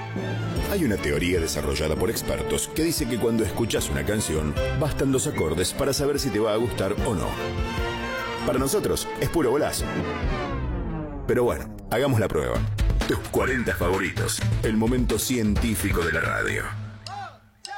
Hay una teoría desarrollada por expertos que dice que cuando escuchas una canción, bastan los acordes para saber si te va a gustar o no. Para nosotros es puro golazo. Pero bueno, hagamos la prueba. Tus 40 favoritos, el momento científico de la radio.